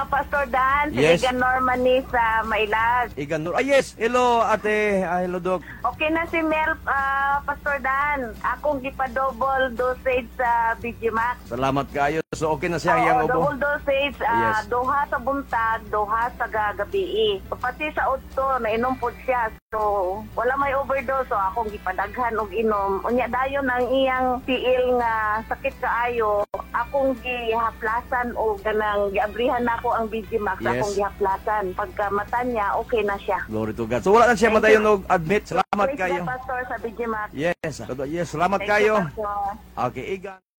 Pastor Dan, si Yes. Igan Norman ni sa Mailag. Igan Nur. Yes. Hello, ate. Hello, Doc. Okay na si Mel, Pastor Dan. Akong gipa-double dosage sa BGMax. Salamat kayo. So, okay na siya Oo, yang ubo. double dosage, Yes. duha sa buntag, duha sa gagabi. So, pati sa udto, nainom po siya. So, wala may overdose. So, akong gipadaghan og inom. Unya dayon ang iyang tiil nga sakit kaayo. Akong gihaplasan o ganang giabrihan nako ang BGMax. Yes. Akong gihaplasan. Pagka mata niya, okay na siya. Glory to God. So, wala na siya Thank madayon you. og admit. Salamat Praise kayo. the Pastor sa BGMax. Yes. Yes. Salamat Thank you, kayo. Pastor. Okay, Igan.